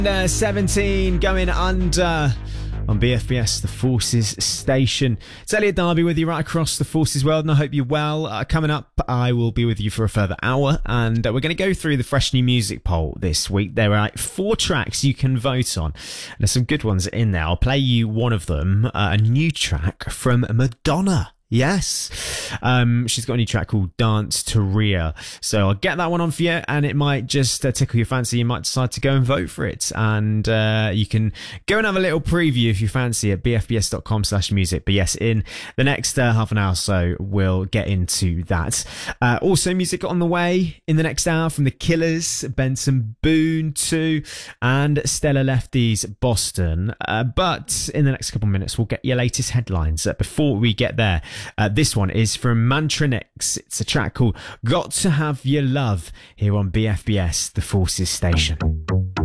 17 going under on BFBS, the Forces Station. It's Elliot Darby with you right across the Forces world, and I hope you're well. Coming up, I will be with you for a further hour, and we're going to go through the Fresh New Music poll this week. There are 4 tracks you can vote on. There's some good ones in there. I'll play you one of them, a new track from Madonna. Yes. She's got a new track called Dance to Rhea. So I'll get that one on for you, and it might just tickle your fancy. You might decide to go and vote for it. And you can go and have a little preview if you fancy at bfbs.com/music. But yes, in the next half an hour or so, we'll get into that. Also, music on the way in the next hour from The Killers, Benson Boone 2, and Stella Lefty's Boston. But in the next couple of minutes, we'll get your latest headlines. Before we get there, this one is from Mantronix. It's a track called Got to Have Your Love here on BFBS, the Forces Station.